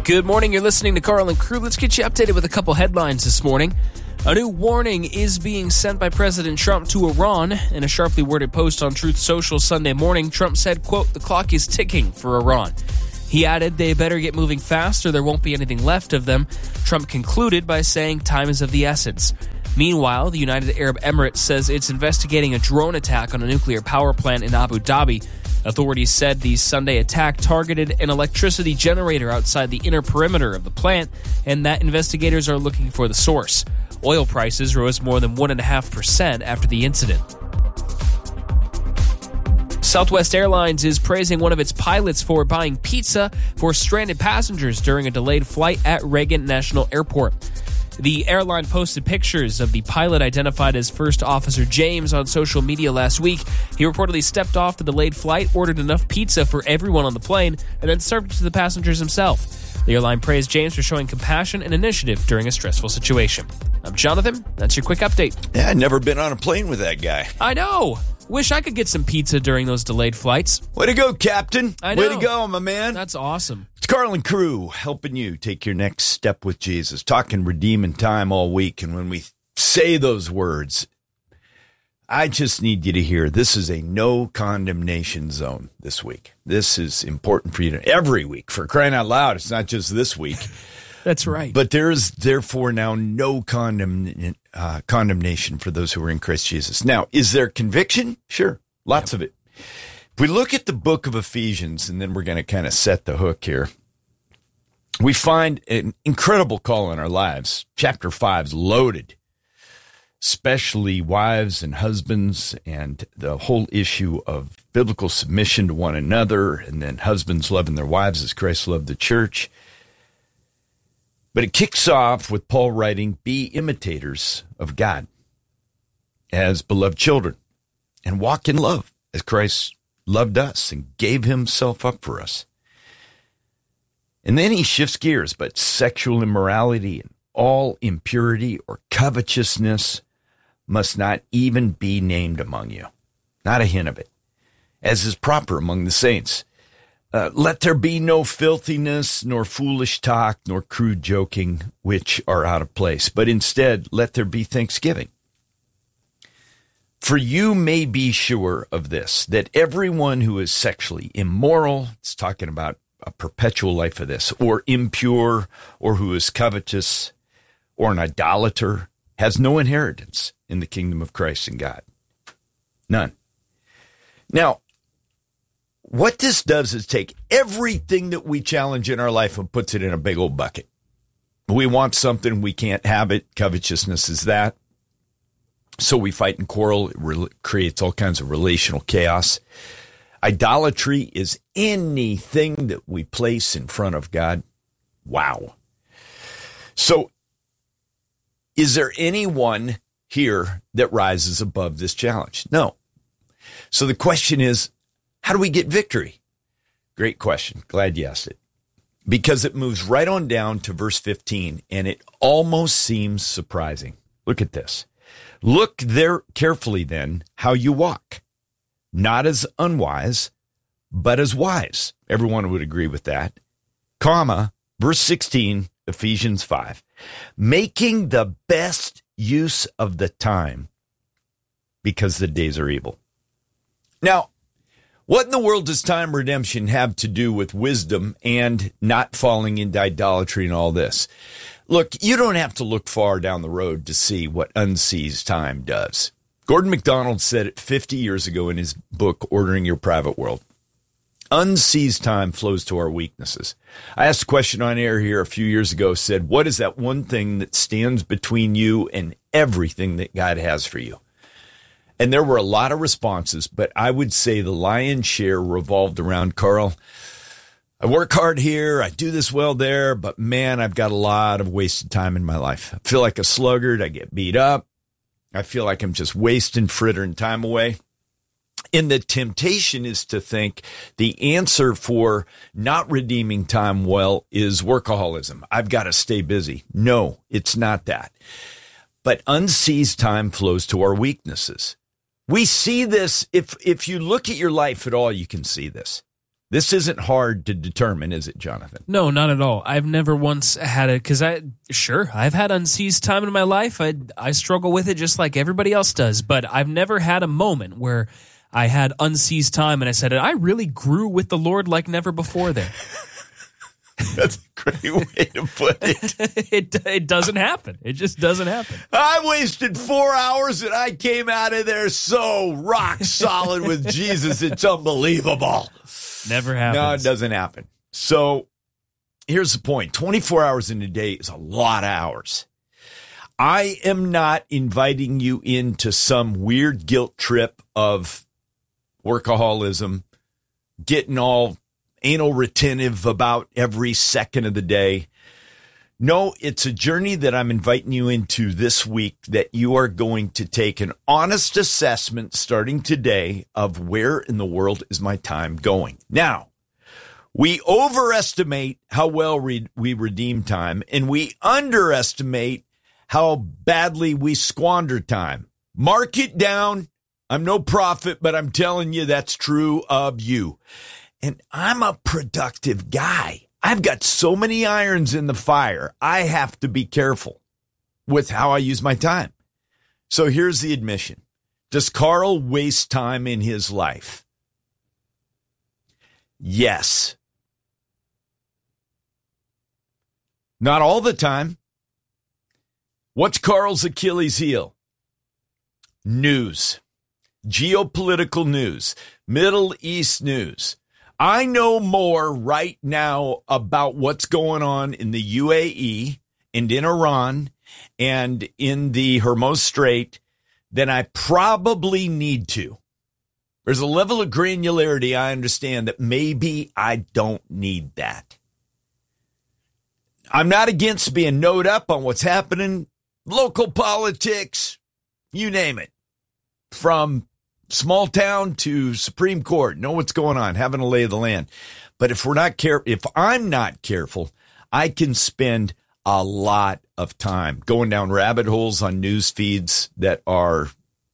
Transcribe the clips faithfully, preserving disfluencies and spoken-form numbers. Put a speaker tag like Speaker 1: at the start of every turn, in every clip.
Speaker 1: Good morning. You're listening to Carl and Crew. Let's get you updated with a couple headlines this morning. A new warning is being sent by President Trump to Iran. In a sharply worded post on Truth Social Sunday morning, Trump said, quote, "The clock is ticking for Iran." He added they better get moving fast or there won't be anything left of them. Trump concluded by saying time is of the essence. Meanwhile, the United Arab Emirates says it's investigating a drone attack on a nuclear power plant in Abu Dhabi. Authorities said the Sunday attack targeted an electricity generator outside the inner perimeter of the plant, and that investigators are looking for the source. Oil prices rose more than one point five percent after the incident. Southwest Airlines is praising one of its pilots for buying pizza for stranded passengers during a delayed flight at Reagan National Airport. The airline posted pictures of the pilot identified as First Officer James on social media last week. He reportedly stepped off the delayed flight, ordered enough pizza for everyone on the plane, and then served it to the passengers himself. The airline praised James for showing compassion and initiative during a stressful situation. I'm Jonathan. That's your quick update.
Speaker 2: Yeah, I've never been on a plane with that guy.
Speaker 1: I know. Wish I could get some pizza during those delayed flights.
Speaker 2: Way to go, Captain.
Speaker 1: I know.
Speaker 2: Way to go, my man.
Speaker 1: That's awesome.
Speaker 2: It's Carl and Crew helping you take your next step with Jesus, talking redeeming time all week. And when we say those words, I just need you to hear this is a no condemnation zone this week. This is important for you to, every week, for crying out loud. It's not just this week.
Speaker 1: That's right.
Speaker 2: But there is therefore now no condemn, uh, condemnation for those who are in Christ Jesus. Now, is there conviction? Sure. Lots yep. of it. If we look at the book of Ephesians, and then we're going to kind of set the hook here, we find an incredible call in our lives. Chapter five is loaded, especially wives and husbands, and the whole issue of biblical submission to one another, and then husbands loving their wives as Christ loved the church. But it kicks off with Paul writing, "Be imitators of God as beloved children, and walk in love as Christ loved us and gave himself up for us." And then he shifts gears, but sexual immorality and all impurity or covetousness must not even be named among you. Not a hint of it, as is proper among the saints. Uh, let there be no filthiness, nor foolish talk, nor crude joking, which are out of place. But instead, let there be thanksgiving. For you may be sure of this, that everyone who is sexually immoral, it's talking about a perpetual life of this, or impure, or who is covetous, or an idolater, has no inheritance in the kingdom of Christ and God. None. Now, what this does is take everything that we challenge in our life and puts it in a big old bucket. We want something, we can't have it. Covetousness is that. So we fight and quarrel. It re- creates all kinds of relational chaos. Idolatry is anything that we place in front of God. Wow. So is there anyone here that rises above this challenge? No. So the question is, how do we get victory? Great question. Glad you asked it. Because it moves right on down to verse fifteen, and it almost seems surprising. Look at this. Look there carefully then how you walk, not as unwise, but as wise. Everyone would agree with that. Comma, verse sixteen, Ephesians five, making the best use of the time because the days are evil. Now, what in the world does time redemption have to do with wisdom and not falling into idolatry and all this? Look, you don't have to look far down the road to see what unseized time does. Gordon MacDonald said it fifty years ago in his book, Ordering Your Private World. Unseized time flows to our weaknesses. I asked a question on air here a few years ago, said, what is that one thing that stands between you and everything that God has for you? And there were a lot of responses, but I would say the lion's share revolved around, Carl, I work hard here, I do this well there, but man, I've got a lot of wasted time in my life. I feel like a sluggard, I get beat up, I feel like I'm just wasting, frittering time away. And the temptation is to think the answer for not redeeming time well is workaholism. I've got to stay busy. No, it's not that. But unseized time flows to our weaknesses. We see this, if if you look at your life at all, you can see this. This isn't hard to determine, is it, Jonathan?
Speaker 1: No, not at all. I've never once had it, because I, sure, I've had unseized time in my life. I, I struggle with it just like everybody else does, but I've never had a moment where I had unseized time and I said, I really grew with the Lord like never before there.
Speaker 2: That's a great way to put it.
Speaker 1: it. It doesn't happen. It just doesn't happen.
Speaker 2: I wasted four hours and I came out of there so rock solid with Jesus. It's unbelievable.
Speaker 1: Never happens.
Speaker 2: No, it doesn't happen. So here's the point. twenty-four hours in a day is a lot of hours. I am not inviting you into some weird guilt trip of workaholism, getting all anal retentive about every second of the day. No, it's a journey that I'm inviting you into this week that you are going to take an honest assessment starting today of where in the world is my time going. Now, we overestimate how well we, we redeem time, and we underestimate how badly we squander time. Mark it down. I'm no prophet, but I'm telling you that's true of you. And I'm a productive guy. I've got so many irons in the fire. I have to be careful with how I use my time. So here's the admission. Does Carl waste time in his life? Yes. Not all the time. What's Carl's Achilles heel? News. Geopolitical news. Middle East news. I know more right now about what's going on in the U A E and in Iran and in the Hormuz Strait than I probably need to. There's a level of granularity I understand that maybe I don't need that. I'm not against being knowed up on what's happening, local politics, you name it, from small town to Supreme Court, know what's going on, having a lay of the land. But if we're not care, if I'm not careful, I can spend a lot of time going down rabbit holes on news feeds that are,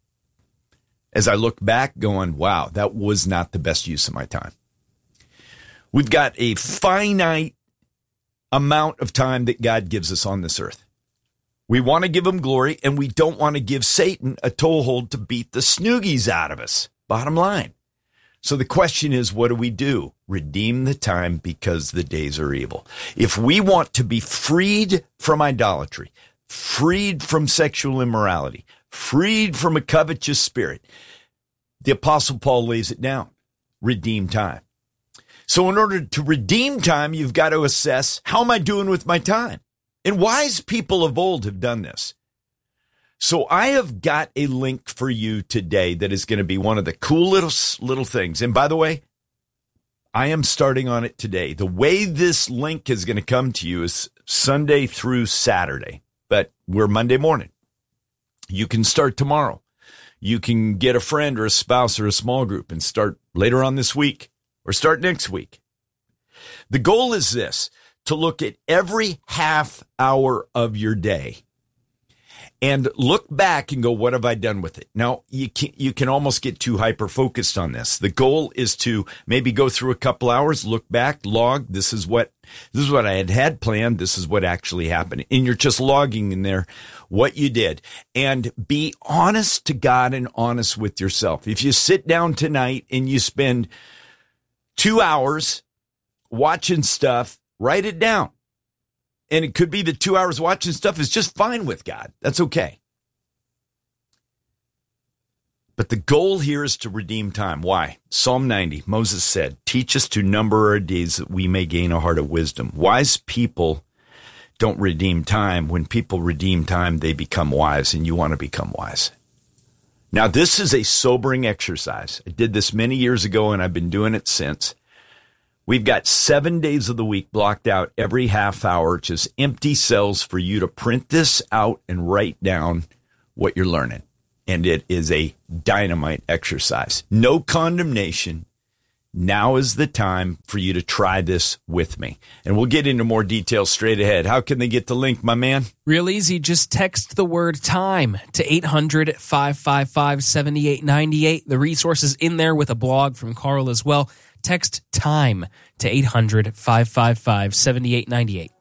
Speaker 2: as I look back, going, wow, that was not the best use of my time. We've got a finite amount of time that God gives us on this earth. We want to give him glory, and we don't want to give Satan a toehold to beat the snoogies out of us. Bottom line. So the question is, what do we do? Redeem the time because the days are evil. If we want to be freed from idolatry, freed from sexual immorality, freed from a covetous spirit, the Apostle Paul lays it down. Redeem time. So in order to redeem time, you've got to assess, how am I doing with my time? And wise people of old have done this. So I have got a link for you today that is going to be one of the cool little, little things. And by the way, I am starting on it today. The way this link is going to come to you is Sunday through Saturday, but we're Monday morning. You can start tomorrow. You can get a friend or a spouse or a small group and start later on this week or start next week. The goal is this: to look at every half hour of your day and look back and go, what have I done with it? Now, you can, you can almost get too hyper-focused on this. The goal is to maybe go through a couple hours, look back, log. This is what, this is what I had had planned. This is what actually happened. And you're just logging in there what you did. And be honest to God and honest with yourself. If you sit down tonight and you spend two hours watching stuff, write it down. And it could be that two hours watching stuff is just fine with God. That's okay. But the goal here is to redeem time. Why? Psalm ninety, Moses said, teach us to number our days that we may gain a heart of wisdom. Wise people don't redeem time. When people redeem time, they become wise, and you want to become wise. Now, this is a sobering exercise. I did this many years ago, and I've been doing it since. We've got seven days of the week blocked out every half hour, just empty cells for you to print this out and write down what you're learning. And it is a dynamite exercise. No condemnation. Now is the time for you to try this with me. And we'll get into more details straight ahead. How can they get the link, my man?
Speaker 1: Real easy. Just text the word time to eight hundred, five five five, seven eight nine eight. The resource is in there with a blog from Carl as well. Text TIME to eight hundred, five five five, seven eight nine eight.